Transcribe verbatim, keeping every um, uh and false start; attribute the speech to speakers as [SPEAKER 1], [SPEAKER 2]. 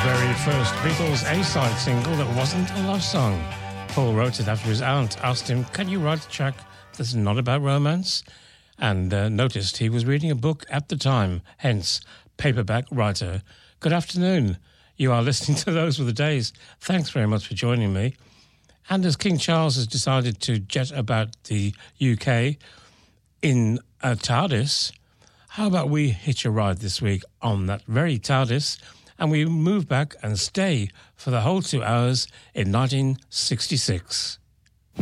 [SPEAKER 1] very first Beatles A-side single that wasn't a love song. Paul wrote it after his aunt asked him, can you write a track that's not about romance? And uh, noticed he was reading a book at the time, hence paperback writer. Good afternoon. You are listening to Those Were the Days. Thanks very much for joining me. And as King Charles has decided to jet about the U K in a TARDIS, how about we hitch a ride this week on that very TARDIS and we move back and stay for the whole two hours in nineteen sixty-six.